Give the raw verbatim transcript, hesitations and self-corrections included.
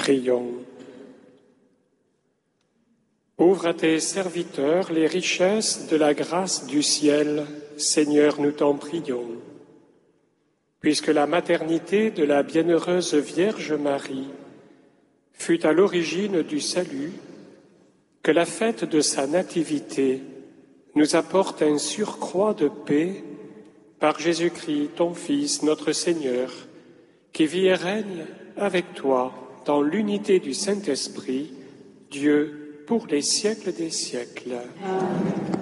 Prions. Ouvre à tes serviteurs les richesses de la grâce du ciel, Seigneur, nous t'en prions. Puisque la maternité de la bienheureuse Vierge Marie fut à l'origine du salut, que la fête de sa nativité nous apporte un surcroît de paix par Jésus-Christ, ton Fils, notre Seigneur, qui vit et règne avec toi dans l'unité du Saint-Esprit, Dieu, pour les siècles des siècles. Amen.